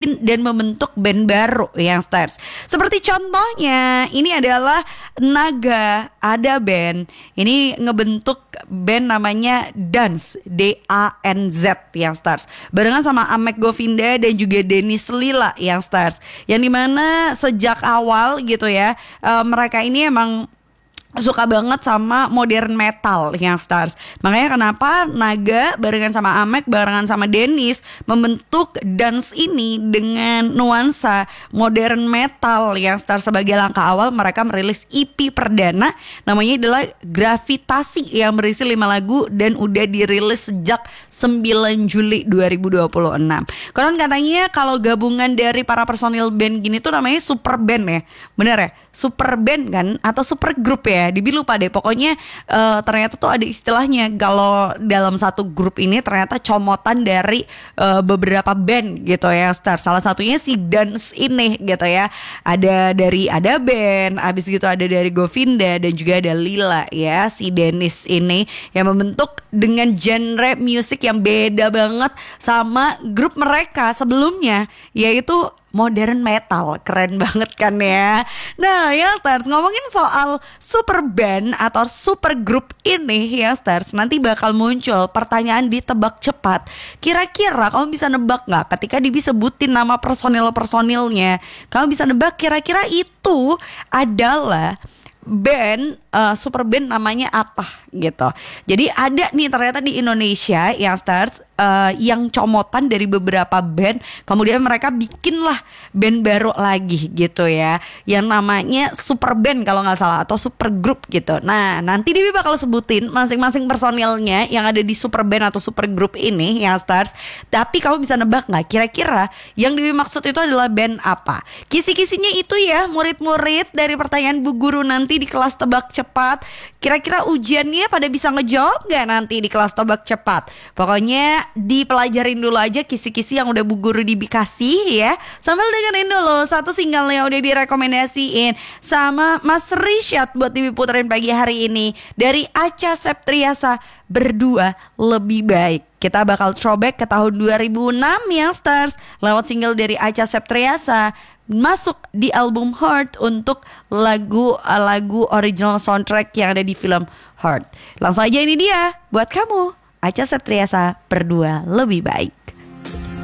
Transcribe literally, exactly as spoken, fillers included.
butin dan membentuk band baru yang stars. Seperti contohnya ini adalah Naga, ada band ini ngebentuk band namanya Dance, D A N Z yang stars, barengan sama Amek Govinda dan juga Dennis Lila yang stars. Yang dimana sejak awal gitu ya, uh, mereka ini emang suka banget sama modern metal yang stars. Makanya kenapa Naga barengan sama Amek barengan sama Dennis membentuk Dance ini dengan nuansa modern metal yang stars. Sebagai langkah awal mereka merilis E P perdana namanya adalah Gravitasi yang berisi lima lagu dan udah dirilis sejak sembilan Juli dua ribu dua puluh enam. Konon katanya kalau gabungan dari para personil band gini tuh namanya super band ya. Bener ya? Super band kan atau super group ya? Dibi lupa deh. Pokoknya uh, ternyata tuh ada istilahnya kalau dalam satu grup ini ternyata comotan dari uh, beberapa band gitu ya Star. Salah satunya si Dance ini gitu ya. Ada dari ada band, abis gitu ada dari Govinda dan juga ada Lila ya, si Dennis ini yang membentuk dengan genre musik yang beda banget sama grup mereka sebelumnya, yaitu modern metal. Keren banget kan ya. Nah ya Stars, ngomongin soal super band atau super group ini ya Stars, nanti bakal muncul pertanyaan di tebak cepat. Kira-kira kamu bisa nebak gak ketika disebutin nama personil-personilnya, kamu bisa nebak kira-kira itu adalah band, uh, super band namanya apa gitu. Jadi ada nih ternyata di Indonesia yang Stars, uh, yang comotan dari beberapa band, kemudian mereka bikinlah band baru lagi gitu ya, yang namanya super band kalau nggak salah atau super group gitu. Nah nanti Dewi bakal sebutin masing-masing personilnya yang ada di super band atau super group ini yang Stars. Tapi kamu bisa nebak nggak kira-kira yang Dewi maksud itu adalah band apa? Kisi-kisinya itu ya murid-murid dari pertanyaan Bu Guru nanti di kelas tebak cepat. Kira-kira ujiannya pada bisa ngejawab gak nanti di kelas tebak cepat? Pokoknya dipelajarin dulu aja kisi-kisi yang udah Bu Guru dikasih ya. Sambil dengerin dulu satu single yang udah direkomendasiin sama Mas Rishad buat diputerin pagi hari ini dari Acha Septriasa, Berdua Lebih Baik. Kita bakal throwback ke tahun dua ribu enam ya Stars, lewat single dari Acha Septriasa, masuk di album Heart untuk lagu lagu original soundtrack yang ada di film Heart. Langsung aja ini dia buat kamu, Acha Septriasa, Berdua Lebih Baik.